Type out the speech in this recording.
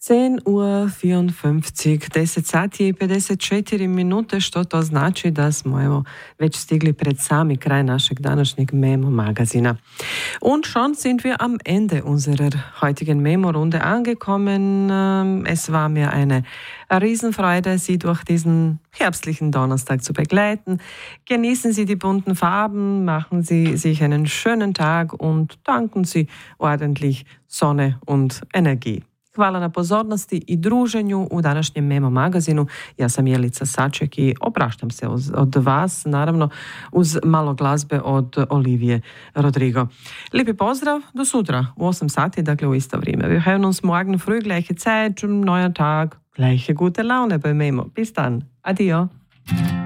10:54, 10 sati i 54 minute, što to znači da smo već stigli pred sami kraj našeg današnjeg Memo-Magazina. Und schon sind wir am Ende unserer heutigen Memo-Runde angekommen. Es war mir eine Riesenfreude, Sie durch diesen herbstlichen Donnerstag zu begleiten. Genießen Sie die bunten Farben, machen Sie sich einen schönen Tag und tanken Sie ordentlich Sonne und Energije. Hvala na pozornosti i druženju u današnjem Memo magazinu. Ja sam Jelica Saček i opraštam se od vas, naravno uz malo glazbe od Olivije Rodrigo. Lijepi pozdrav, do sutra u 8 sati, dakle u isto vrijeme. Wir hören uns morgen früh, gleiche Zeit, neuer Tag, gleiche gute Laune bei Memo. Bis dann. Adio.